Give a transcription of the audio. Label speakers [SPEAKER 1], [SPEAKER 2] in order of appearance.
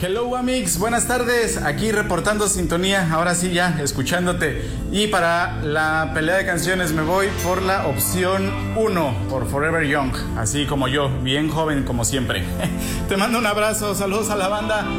[SPEAKER 1] Hello Amix, buenas tardes, aquí reportando sintonía, ahora sí ya escuchándote. Y para la pelea de canciones me voy por la opción 1, por Forever Young, así como yo, bien joven como siempre. Te mando un abrazo, saludos a la banda